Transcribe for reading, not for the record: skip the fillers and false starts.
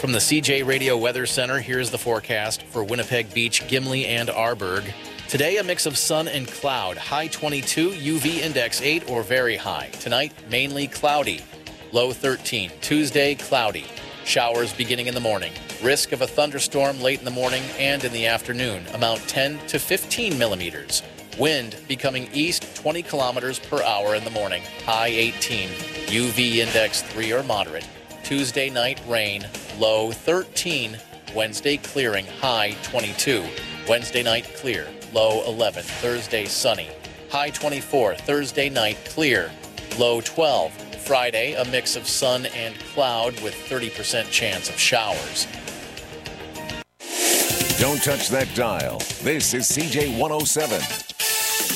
From the CJ Radio Weather Center, here's the forecast for Winnipeg Beach, Gimli, and Arborg. Today, a mix of sun and cloud. High 22, UV index 8 or very high. Tonight, mainly cloudy. Low 13. Tuesday, cloudy. Showers beginning in the morning. Risk of a thunderstorm late in the morning and in the afternoon. Amount 10 to 15 millimeters. Wind becoming east 20 kilometers per hour in the morning. High 18. UV index 3 or moderate. Tuesday night rain. Low 13. Wednesday clearing. High 22. Wednesday night clear. Low 11. Thursday sunny. High 24. Thursday night clear. Low 12. Friday, a mix of sun and cloud with 30% chance of showers. Don't touch that dial. This is CJ 107.